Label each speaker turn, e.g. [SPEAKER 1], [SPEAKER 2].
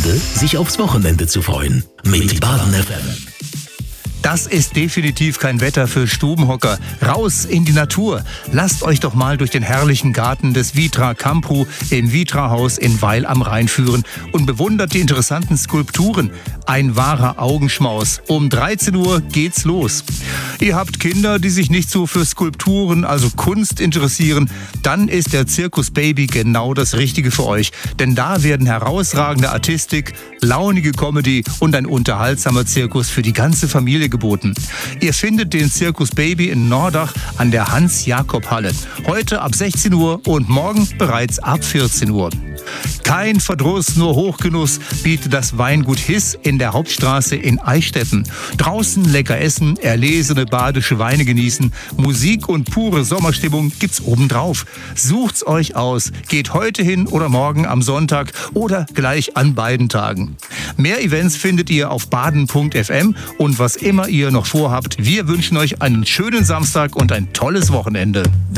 [SPEAKER 1] Wochenende, sich aufs Wochenende zu freuen. Mit Baden FM.
[SPEAKER 2] Das ist definitiv kein Wetter für Stubenhocker. Raus in die Natur. Lasst euch doch mal durch den herrlichen Garten des Vitra Campru im Vitra-Haus in Weil am Rhein führen und bewundert die interessanten Skulpturen. Ein wahrer Augenschmaus. Um 13 Uhr geht's los. Ihr habt Kinder, die sich nicht so für Skulpturen, also Kunst, interessieren, dann ist der Circus Baby genau das Richtige für euch. Denn da werden herausragende Artistik, launige Comedy und ein unterhaltsamer Zirkus für die ganze Familie geboten. Ihr findet den Circus Baby in Nordach an der Hans-Jakob-Halle. Heute ab 16 Uhr und morgen bereits ab 14 Uhr. Kein Verdruss, nur Hochgenuss bietet das Weingut Hiss in der Hauptstraße in Eichstätten. Draußen lecker essen, erlesene badische Weine genießen, Musik und pure Sommerstimmung gibt's obendrauf. Sucht's euch aus, geht heute hin oder morgen am Sonntag oder gleich an beiden Tagen. Mehr Events findet ihr auf baden.fm und was immer ihr noch vorhabt, wir wünschen euch einen schönen Samstag und ein tolles Wochenende.